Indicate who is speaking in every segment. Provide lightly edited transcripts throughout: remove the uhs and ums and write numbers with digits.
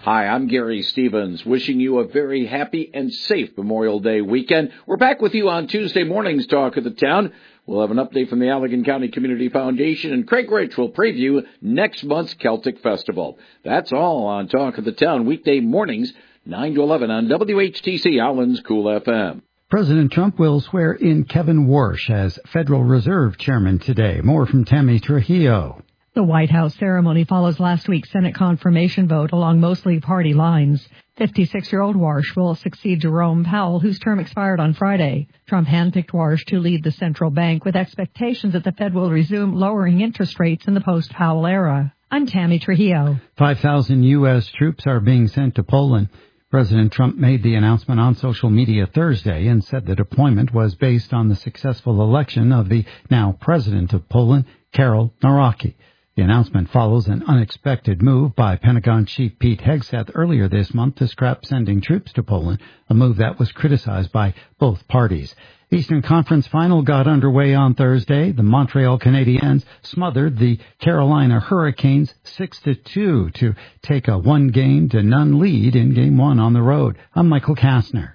Speaker 1: Hi, I'm Gary Stevens, wishing you a very happy and safe Memorial Day weekend. We're back with you on Tuesday morning's Talk of the Town. We'll have an update from the Allegan County Community Foundation, and Craig Rich will preview next month's Celtic Festival. That's all on Talk of the Town, weekday mornings, 9 to 11 on WHTC Allen's Cool FM.
Speaker 2: President Trump will swear in Kevin Warsh as Federal Reserve Chairman today. More from Tammy Trujillo.
Speaker 3: The White House ceremony follows last week's Senate confirmation vote along mostly party lines. 56-year-old Warsh will succeed Jerome Powell, whose term expired on Friday. Trump handpicked Warsh to lead the central bank with expectations that the Fed will resume lowering interest rates in the post-Powell era. I'm Tammy Trujillo.
Speaker 2: 5,000 U.S. troops are being sent to Poland. President Trump made the announcement on social media Thursday and said the deployment was based on the successful election of the now president of Poland, Karol Nawrocki. The announcement follows an unexpected move by Pentagon Chief Pete Hegseth earlier this month to scrap sending troops to Poland, a move that was criticized by both parties. The Eastern Conference Final got underway on Thursday. The Montreal Canadiens smothered the Carolina Hurricanes 6-2 to take a 1-0 lead in Game 1 on the road. I'm Michael Kastner.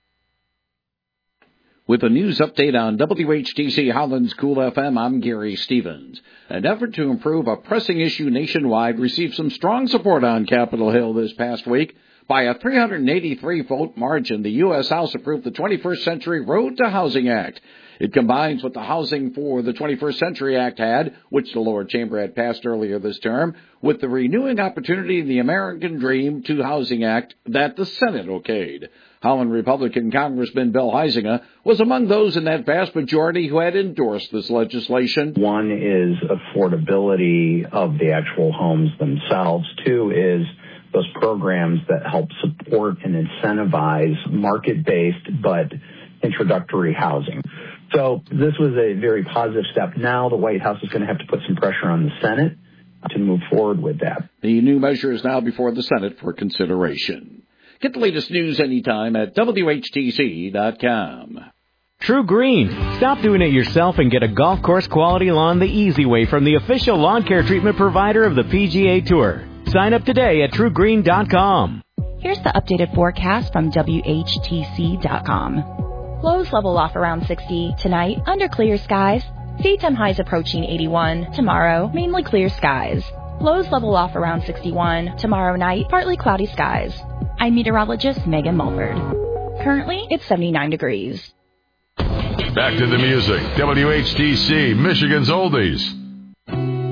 Speaker 1: With a news update on WHTC Holland's Cool FM, I'm Gary Stevens. An effort to improve a pressing issue nationwide received some strong support on Capitol Hill this past week. By a 383-vote margin, the U.S. House approved the 21st Century Road to Housing Act. It combines what the Housing for the 21st Century Act had, which the lower chamber had passed earlier this term, with the Renewing Opportunity and the American Dream to Housing Act that the Senate okayed. Holland Republican Congressman Bill Huizenga was among those in that vast majority who had endorsed this legislation.
Speaker 4: One is affordability of the actual homes themselves. Two is those programs that help support and incentivize market-based but introductory housing. So this was a very positive step. Now the White House is going to have to put some pressure on the Senate to move forward with that.
Speaker 1: The new measure is now before the Senate for consideration. Get the latest news anytime at WHTC.com.
Speaker 5: True Green. Stop doing it yourself and get a golf course quality lawn the easy way from the official lawn care treatment provider of the PGA Tour. Sign up today at TrueGreen.com.
Speaker 6: Here's the updated forecast from WHTC.com. Lows level off around 60 tonight under clear skies. Daytime highs approaching 81. Tomorrow, mainly clear skies. Lows level off around 61. Tomorrow night, partly cloudy skies. I'm meteorologist Megan Mulford. Currently, it's 79 degrees.
Speaker 7: Back to the music. WHTC, Michigan's Oldies.